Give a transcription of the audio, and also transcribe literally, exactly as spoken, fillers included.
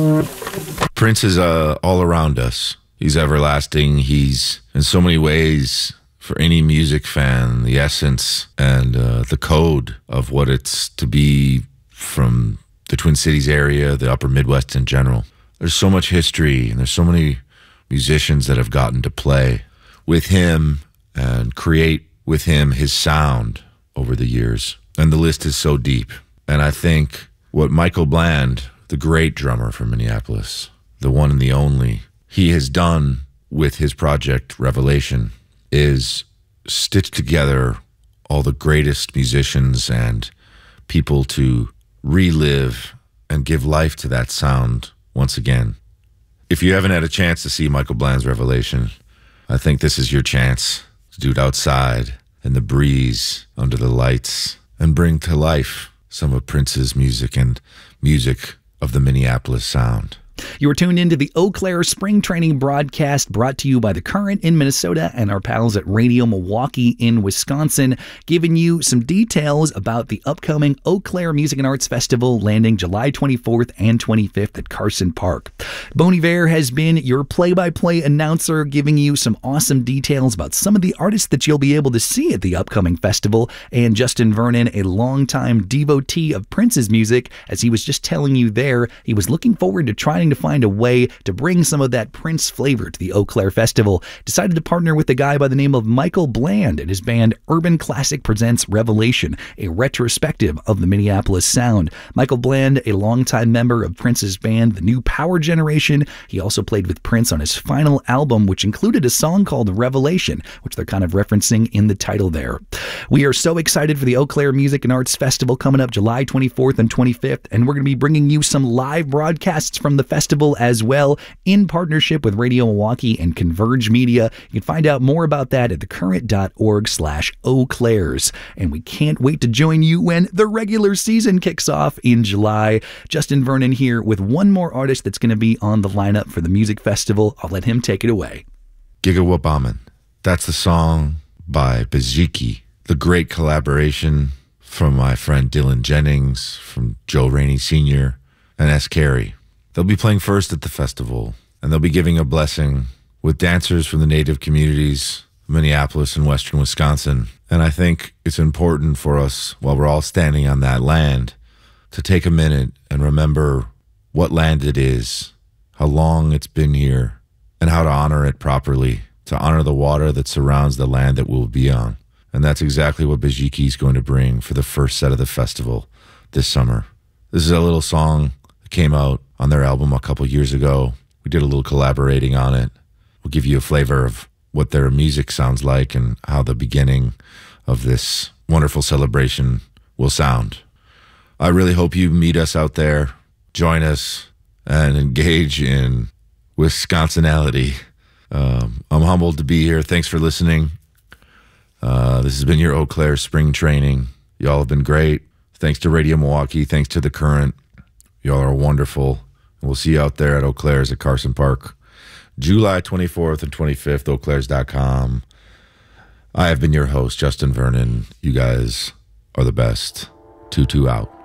Prince is uh, all around us. He's everlasting. He's, in so many ways, for any music fan, the essence and uh, the code of what it's to be from the Twin Cities area, the upper Midwest in general. There's so much history, and there's so many musicians that have gotten to play with him and create with him his sound over the years. And the list is so deep. And I think what Michael Bland, the great drummer from Minneapolis, the one and the only, he has done with his project Revelation is stitch together all the greatest musicians and people to relive and give life to that sound once again. If you haven't had a chance to see Michael Bland's Revelation, I think this is your chance to do it outside in the breeze, under the lights, and bring to life some of Prince's music and music of the Minneapolis sound. You are tuned into the Eau Claire Spring Training broadcast, brought to you by The Current in Minnesota and our pals at Radio Milwaukee in Wisconsin, giving you some details about the upcoming Eau Claire Music and Arts Festival landing July twenty-fourth and twenty-fifth at Carson Park. Bon Iver has been your play-by-play announcer, giving you some awesome details about some of the artists that you'll be able to see at the upcoming festival, and Justin Vernon, a longtime devotee of Prince's music, as he was just telling you there, he was looking forward to trying to find a way to bring some of that Prince flavor to the Eau Claire Festival. Decided to partner with a guy by the name of Michael Bland and his band Urban Classic presents Revelation, a retrospective of the Minneapolis sound. Michael Bland, a longtime member of Prince's band, The New Power Generation. He also played with Prince on his final album, which included a song called Revelation, which they're kind of referencing in the title there. We are so excited for the Eau Claire Music and Arts Festival coming up July twenty-fourth and twenty-fifth, and we're going to be bringing you some live broadcasts from the festival as well, in partnership with Radio Milwaukee and Converge Media. You can find out more about that at thecurrent.org slash Eau Claires. And we can't wait to join you when the regular season kicks off in July. Justin Vernon here with one more artist that's going to be on the lineup for the music festival. I'll let him take it away. Gigawabaman. That's the song by Baziki, the great collaboration from my friend Dylan Jennings, from Joe Rainey Senior, and S. Carey. They'll be playing first at the festival, and they'll be giving a blessing with dancers from the native communities of Minneapolis and western Wisconsin. And I think it's important for us, while we're all standing on that land, to take a minute and remember what land it is, how long it's been here, and how to honor it properly, to honor the water that surrounds the land that we'll be on. And that's exactly what Baziki is going to bring for the first set of the festival this summer. This is a little song that came out on their album a couple years ago. We did a little collaborating on it. We'll give you a flavor of what their music sounds like and how the beginning of this wonderful celebration will sound. I really hope you meet us out there, join us, and engage in Wisconsinality. Um, I'm humbled to be here. Thanks for listening. Uh, this has been your Eau Claire Spring Training. Y'all have been great. Thanks to Radio Milwaukee. Thanks to The Current. Y'all are wonderful. We'll see you out there at Eau Claire's at Carson Park, July twenty-fourth and twenty-fifth, eau claires dot com. I have been your host, Justin Vernon. You guys are the best. Tutu out.